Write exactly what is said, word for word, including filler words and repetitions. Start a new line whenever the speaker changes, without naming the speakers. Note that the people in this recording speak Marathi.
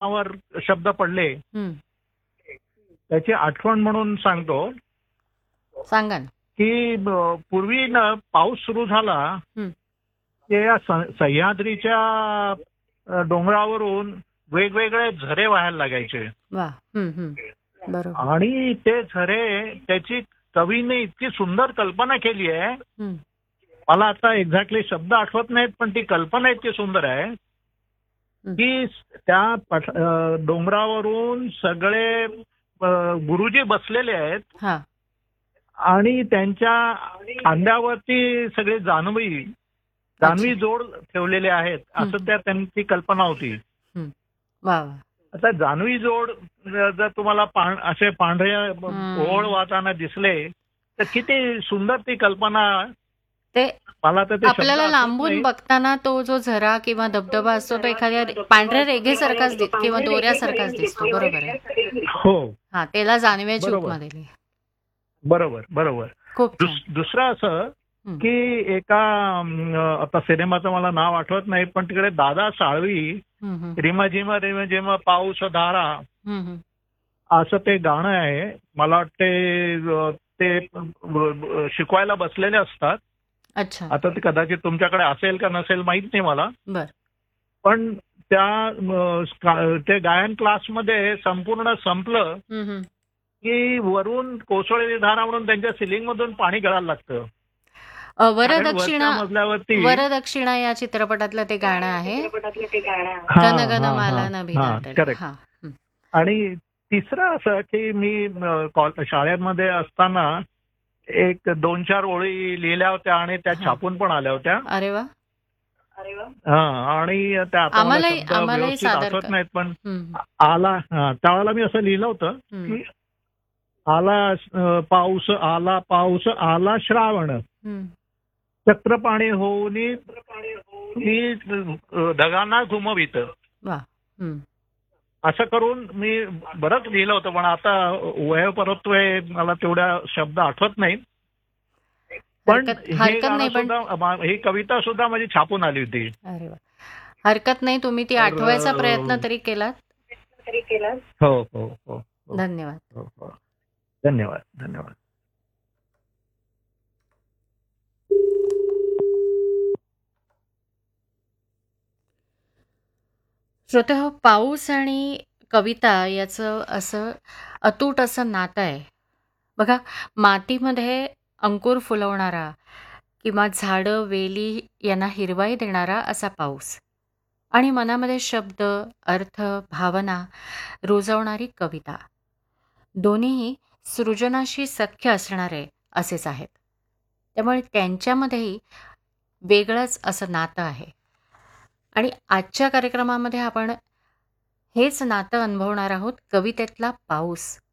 कानावर शब्द पडले
हं.
त्याची आठवण म्हणून सांगतो
सांगा ना.
की ब- पूर्वी ना पाऊस सुरू झाला
हं.
की या स- सह्याद्रीच्या अ, डोंगरावरून वेगवेगळे झरे व्हायला लागायचे
वा. हं, हं. बरोबर.
आणि ते झरे त्याची कवीने इतकी सुंदर कल्पना केली आहे.
हं.
मला आता एक्झॅक्टली शब्द आठवत नाहीत पण ती कल्पना इतकी सुंदर आहे
हं.
की त्या पठ- अ, डोंगरावरून सगळे अ, गुरुजी बसलेले आहेत
हा.
आणि त्यांच्या खांद्यावरती सगळे जानवी जानवी जोड ठेवलेले आहेत असं त्या त्यांची कल्पना होती.
हं. वा वा.
आता जानवी जोड जर तुम्हाला पां- असे पांढरे ओळ वाहताना दिसले तर किती सुंदर ती कल्पना.
ते
मला तर ते शब्द
आपल्याला
आठवत
लांबून
नाही.
बघताना तो जो झरा किंवा धबधबा असतो तो एखाद्या रे- पांढऱ्या रेघेसारखाच दि- किंवा दोऱ्यासारखाच दिसतो. बरोबर आहे.
हो
हा, त्याला जाणव्याची
बरोबर.
उपमा दिली.
बरोबर बरोबर.
खूप छान.
दुस- दुसरं असं
हं.
की एका अं, आता सिनेमाचं मला नाव आठवत नाही पण तिकडे दादा साळवी
हं, हं.
रिम झिम रिम झिम पाऊस धारा
हं, हं.
असं ते गाणं आहे. मला वाटते अं, ते अं, शिकवायला बसलेले असतात.
अच्छा.
आता ते कदाचित तुमच्याकडे असेल का नसेल माहित नाही मला
बर.
पण त्या अं, का- ते गायन क्लासमध्ये संपूर्ण संपलं
हं, हं.
की वरून कोसळलेली धारा म्हणून त्यांच्या सिलिंग मधून पाणी गळायला लागतं.
अ,
कारण
वरदक्षिणा
वरच्या मजल्यावरती
वरदक्षिणा या चित्रपटातलं ते गाणं आहे.
हा,
गण गण
हा,
माला
हा,
नभी
हा,
दाटली.
करेक्ट.
हा. हं.
आणि तिसरं असं की मी अं, कॉल- शाळेमध्ये असताना एक दोन चार ओळी लिहिल्या होत्या आणि त्या
हा.
छापून पण आल्या होत्या.
अरे वा.
हा आणि त्या आता मला
आम्हालाही
शब्द
आम्हालाही
व्यवस्थित
सादर
आठवत
कर.
नाहीत पण
हं.
आला हा, त्यावेळेला मी असं लिहिलं होतं
हं.
की आला अं, पाऊस आला पाऊस आला श्रावण
हं.
चक्रपाणी होऊन मी ढगांना घुमवित
वा. हं.
असं करून मी बरंच लिहिलं होतं पण आता वय परत्वे मला तेवढ्या शब्द आठवत नाहीत. पण
हरकत
हे
हरकत
गाणं
नाही पण
सुद्धा मा- ही कविता सुद्धा माझी छापून आली होती.
अरे वा. हरकत नाही, तुम्ही ती
तर
आठवायचा प्रयत्न
अं,
तरी केलात.
हो हो हो हो
धन्यवाद.
हो हो. धन्यवाद धन्यवाद.
श्रोतेहो, पाऊस आणि कविता याचं असं अतूट असं नातं आहे. बघा, मातीमध्ये अंकुर फुलवणारा किंवा झाडं वेली यांना हिरवाई देणारा असा पाऊस आणि मनामध्ये शब्द, अर्थ, भावना रुजवणारी कविता, दोन्हीही सृजनाशी सख्य असणारे असेच आहेत. त्यामुळे त्यांच्यामध्येही वेगळंच असं नातं आहे. आणि आजच्या कार्यक्रमामध्ये आपण हेच नातं अनुभवणार आहोत, कवितेतला पाऊस